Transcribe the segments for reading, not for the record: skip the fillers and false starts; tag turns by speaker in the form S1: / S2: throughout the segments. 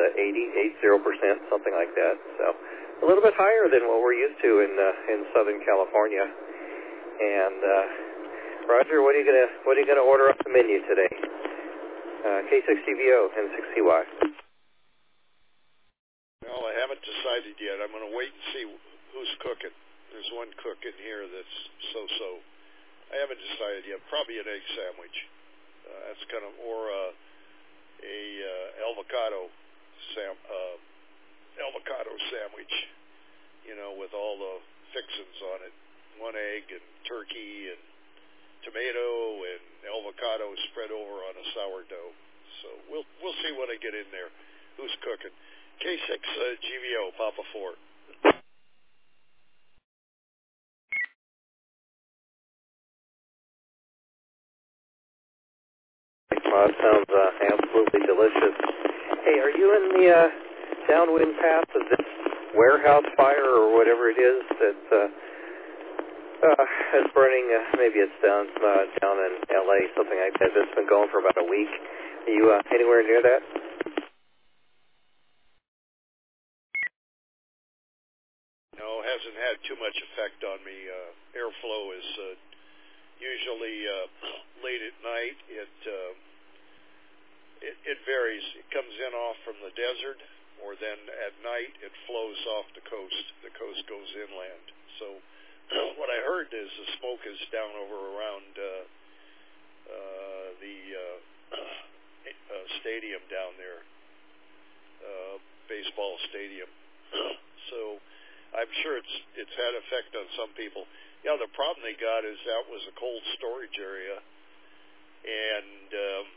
S1: 80%, something like that. So a little bit higher than what we're used to in Southern California. And Roger, what are you gonna order off the menu today? K6GVO N6CY.
S2: Well, I haven't decided yet. I'm going to wait and see who's cooking. There's one cook in here that's so-so. I haven't decided yet. Probably an egg sandwich. That's kind of, or a avocado sandwich, you know, with all the fixings on it. One egg and turkey and tomato and avocado spread over on a sourdough. So we'll see when I get in there who's cooking. K6 GVO, Papa 4.
S1: Well, that sounds absolutely delicious. Hey, are you in the downwind path of this warehouse fire or whatever it is that is burning? Maybe it's down in L.A., something like that. That's been going for about a week. Are you anywhere near that?
S2: No, it hasn't had too much effect on me. Airflow is usually late at night. It varies. It comes in off from the desert, or then at night it flows off the coast. The coast goes inland. So what I heard is the smoke is down over around the stadium down there, baseball stadium. So I'm sure it's had effect on some people. Yeah, the problem they got is that was a cold storage area, and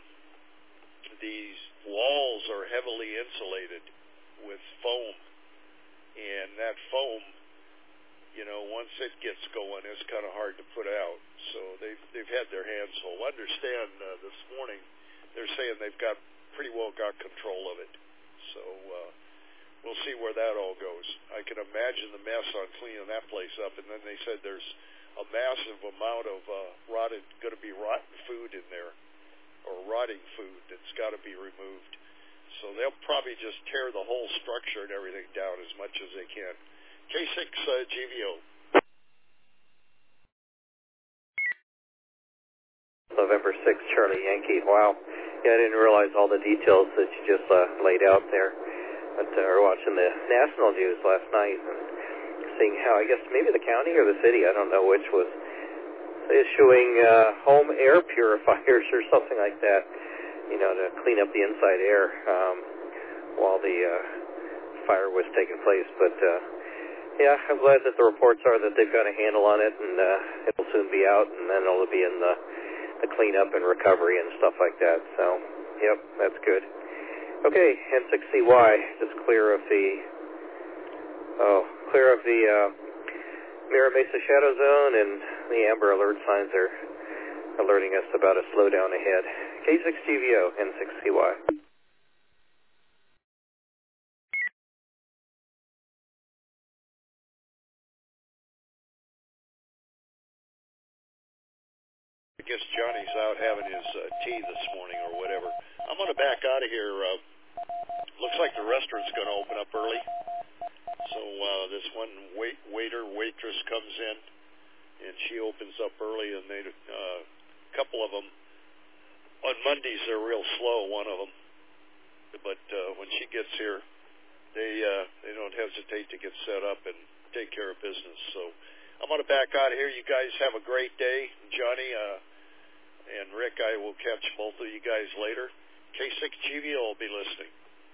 S2: these walls are heavily insulated with foam, and that foam, you know, once it gets going, it's kind of hard to put out. So they've had their hands full. Understand this morning they're saying they've pretty well got control of it. So we'll see where that all goes. I can imagine the mess on cleaning that place up. And then they said there's a massive amount of going to be rotten food in there, or rotting food that's got to be removed. So they'll probably just tear the whole structure and everything down as much as they can. K6 GVO.
S1: November 6th, Charlie Yankee. Wow. Yeah, I didn't realize all the details that you just laid out there. But we were watching the national news last night and seeing how, I guess, maybe the county or the city, I don't know which, was issuing home air purifiers or something like that, you know, to clean up the inside air while the fire was taking place. But, yeah, I'm glad that the reports are that they've got a handle on it, and it'll soon be out, and then it'll be in the cleanup and recovery and stuff like that. So, yep, that's good. Okay, N6CY, just clear of the Mira Mesa Shadow Zone, and the amber alert signs are alerting us about a slowdown ahead. K6GVO, N6CY.
S2: I guess Johnny's out having his tea this morning or whatever. I'm going to back out of here. Looks like the restaurant's going to open up early. So this one waitress comes in, and she opens up early, and a couple of them, on Mondays they're real slow, one of them. But when she gets here, they don't hesitate to get set up and take care of business. So I'm going to back out of here. You guys have a great day. Johnny and Rick, I will catch both of you guys later. K6GVO will be listening.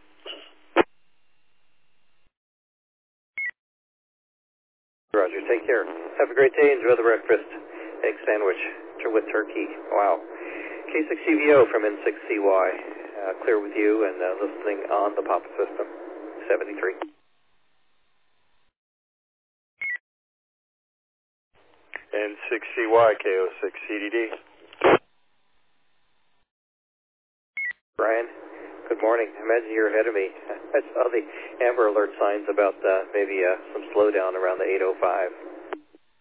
S1: Roger, take care. Have a great day. Enjoy the breakfast. Egg sandwich with turkey. Wow. K6GVO from N6CY. Clear with you and listening on the Papa system. 73.
S3: N6CY, KO6CDD.
S1: Brian, good morning. Imagine you're ahead of me. I saw the amber alert signs about maybe some slowdown around the 805.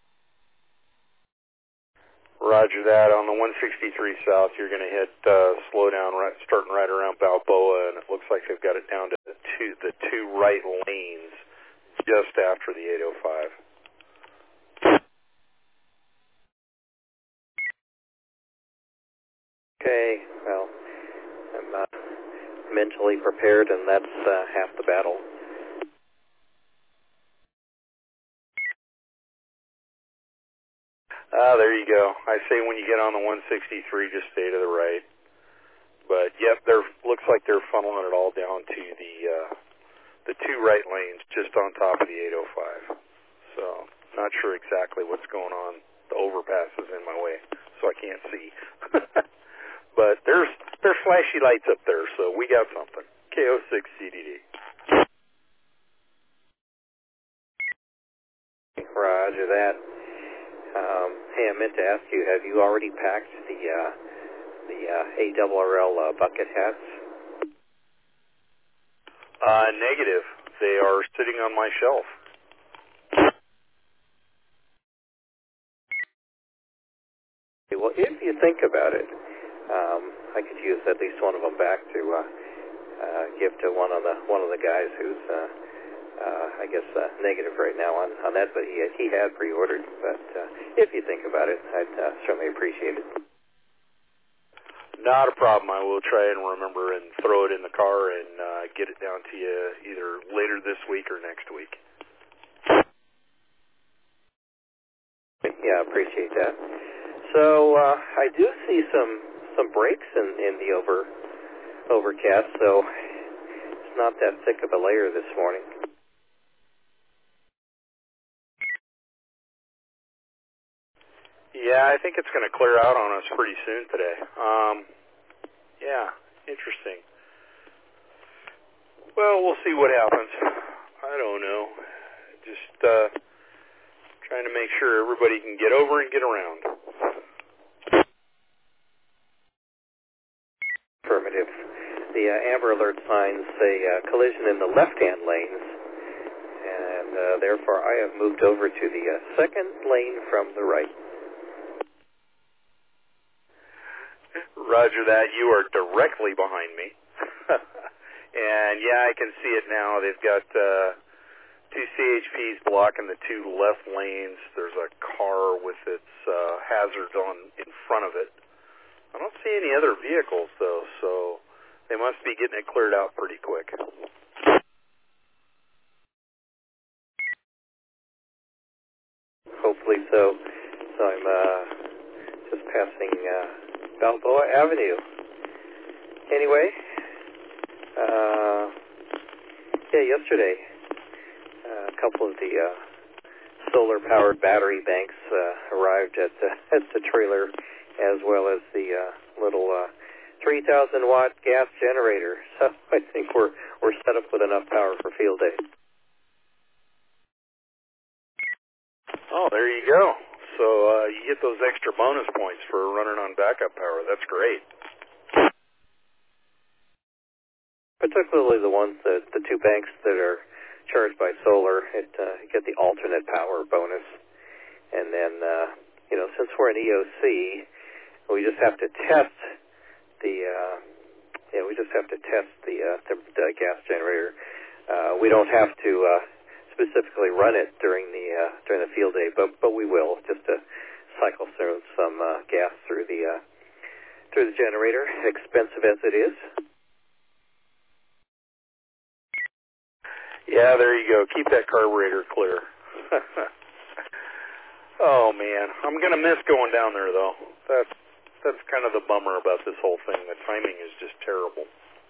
S3: Roger that. On the 163 south, you're going to hit slowdown starting right around Balboa, and it looks like they've got it down to the two right lanes just after the 805.
S1: Okay, well, I'm mentally prepared, and that's half the battle.
S3: There you go. I say when you get on the 163, just stay to the right. But yep, looks like they're funneling it all down to the two right lanes just on top of the 805. So not sure exactly what's going on. The overpass is in my way, so I can't see. But there's flashy lights up there, so we got something. KO6 CDD.
S1: Roger that. Hey, I meant to ask you, have you already packed the ARRL bucket hats?
S3: Negative. They are sitting on my shelf.
S1: Well, if you think about it, I could use at least one of them back to give to one of the guys who's I guess negative right now on that, but he had pre-ordered. But if you think about it, I'd certainly appreciate it.
S3: Not a problem. I will try and remember and throw it in the car and get it down to you either later this week or next week.
S1: Yeah, appreciate that. So I do see some breaks in the overcast, so it's not that thick of a layer this morning.
S3: Yeah, I think it's going to clear out on us pretty soon today. Yeah, interesting. Well, we'll see what happens. I don't know. Just trying to make sure everybody can get over and get around.
S1: Affirmative. The Amber Alert signs say collision in the left-hand lanes, and therefore I have moved over to the second lane from the right.
S3: Roger that. You are directly behind me. And yeah, I can see it now. They've got two CHPs blocking the two left lanes. There's a car with its hazards on in front of it. I don't see any other vehicles, though, so they must be getting it cleared out pretty quick.
S1: Hopefully so. So I'm just passing Balboa Avenue. Anyway, yesterday, a couple of the solar-powered battery banks arrived at the trailer, as well as the little 3,000-watt gas generator. So I think we're set up with enough power for field day.
S3: Oh, there you go. So you get those extra bonus points for running on backup power. That's great.
S1: Particularly the ones the two banks that are charged by solar, get the alternate power bonus. And then, since we're an EOC, we just have to test the gas generator. We don't have to specifically run it during the field day, but we will, just to cycle through some gas through the generator, expensive as it is.
S3: Yeah, there you go. Keep that carburetor clear. Oh man, I'm gonna miss going down there though. That's kind of the bummer about this whole thing. The timing is just terrible.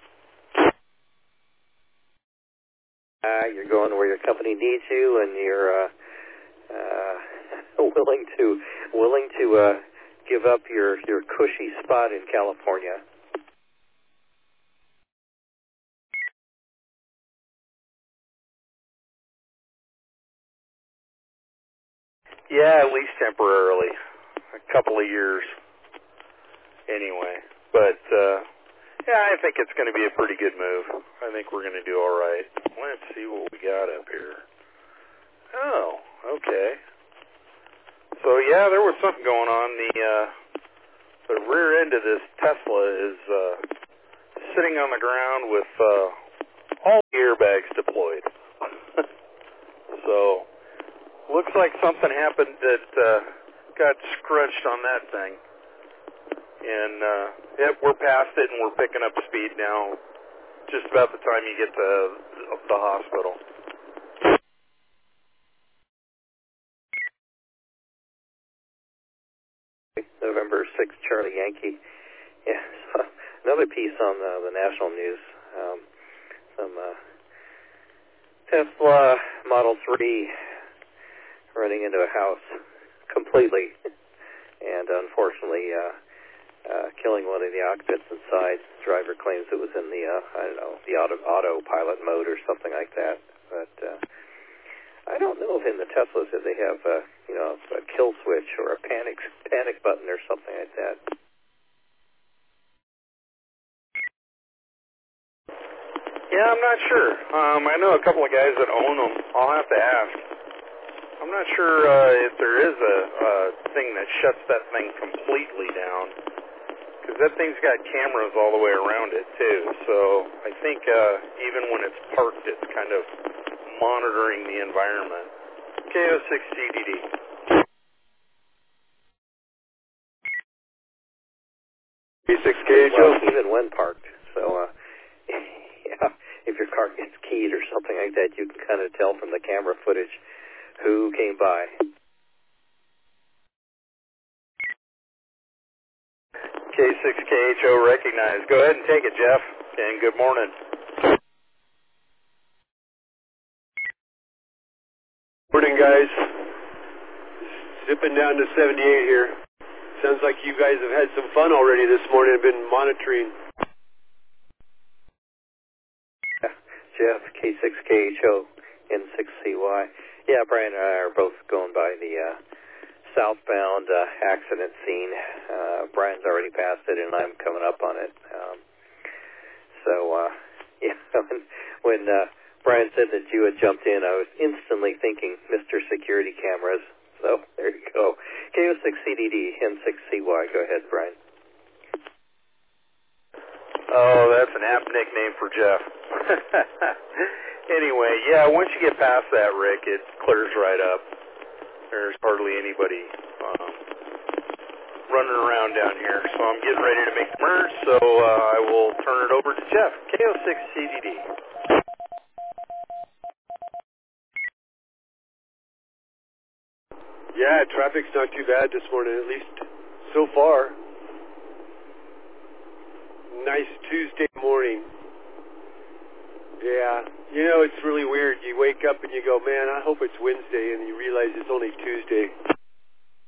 S1: You're going where your company needs you, and you're willing to give up your cushy spot in California.
S3: Yeah, at least temporarily. A couple of years. Anyway. But, yeah, I think it's going to be a pretty good move. I think we're going to do all right. Let's see what we got up here. Oh, okay. So, yeah, there was something going on. The rear end of this Tesla is sitting on the ground with all the airbags like something happened that got scrunched on that thing. And we're past it, and we're picking up speed now, just about the time you get to the hospital.
S1: November 6th, Charlie Yankee. Yeah, so another piece on the national news. Some Tesla Model 3 running into a house completely, and unfortunately killing one of the occupants inside. The driver claims it was in the the autopilot mode or something like that. But I don't know if in the Teslas if they have a kill switch or a panic button or something like that.
S3: Yeah, I'm not sure. I know a couple of guys that own them. I'll have to ask. I'm not sure if there is a thing that shuts that thing completely down, because that thing's got cameras all the way around it too. So I think even when it's parked, it's kind of monitoring the environment. KO6CDD.
S1: Well, even when parked. So yeah, if your car gets keyed or something like that, you can kind of tell from the camera footage who came by.
S3: K6KHO recognized. Go ahead and take it, Jeff. And good morning.
S4: Morning, guys. Zipping down to 78 here. Sounds like you guys have had some fun already this morning. I've been monitoring.
S1: Jeff, K6KHO, N6CY. Yeah, Brian and I are both going by the southbound accident scene. Brian's already passed it, and I'm coming up on it. Yeah, when Brian said that you had jumped in, I was instantly thinking Mr. Security Cameras. So there you go. KO6CDD, N6CY. Go ahead, Brian.
S3: Oh, that's an apt nickname for Jeff. Anyway, yeah, once you get past that, Rick, it clears right up. There's hardly anybody running around down here. So I'm getting ready to make the merge, so I will turn it over to Jeff. KO6CDD.
S4: Yeah, traffic's not too bad this morning, at least so far. Nice Tuesday morning. Yeah, it's really weird. You wake up and you go, man, I hope it's Wednesday, and you realize it's only Tuesday.